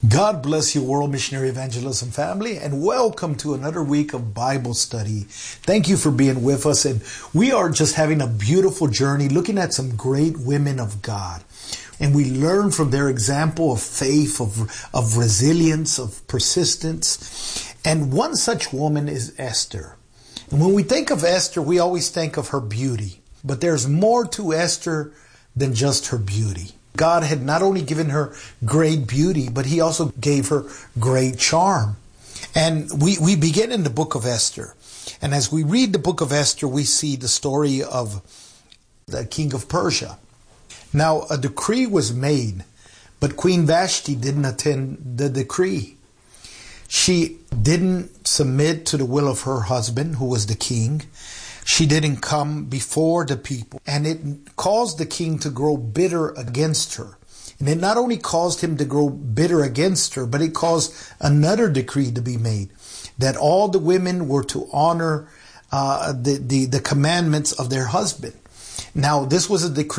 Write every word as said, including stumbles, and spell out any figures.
God bless you, World Missionary Evangelism family, and welcome to another week of Bible study. Thank you for being with us, and we are just having a beautiful journey looking at some great women of God. And we learn from their example of faith, of, of resilience, of persistence. And one such woman is Esther. And when we think of Esther, we always think of her beauty. But there's more to Esther than just her beauty. God had not only given her great beauty, but he also gave her great charm. And we, we begin in the book of Esther. And as we read the book of Esther, we see the story of the king of Persia. Now, a decree was made, but Queen Vashti didn't attend the decree. She didn't submit to the will of her husband, who was the king. She didn't come before the people, and it caused the king to grow bitter against her. And it not only caused him to grow bitter against her, but it caused another decree to be made, that all the women were to honor uh, the, the, the commandments of their husband. Now, this was a decree